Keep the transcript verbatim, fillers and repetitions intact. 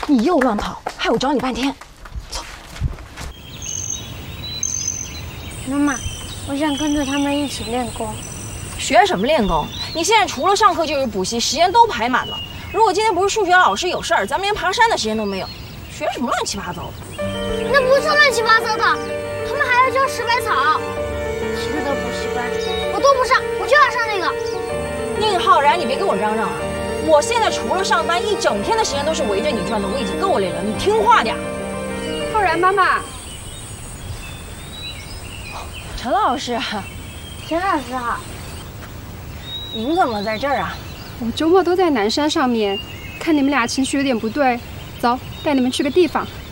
你又乱跑，害我找你半天。走。 妈妈，我想跟着他们一起练功。 学什么练功？你现在除了上课就是补习，时间都排满了。如果今天不是数学老师有事儿，咱们连爬山的时间都没有。学什么乱七八糟的？ 那不是乱七八糟的，他们还要教石百草。其他的补习班我都不上，我就要上那个。 宁浩然，你别跟我嚷嚷啊！我现在除了上班，一整天的时间都是围着你转的，我已经够累了，你听话点。 浩然妈妈， 陈老师， 陈老师好。 您怎么在这儿啊？ 我周末都在南山上面，看你们俩情绪有点不对，走，带你们去个地方。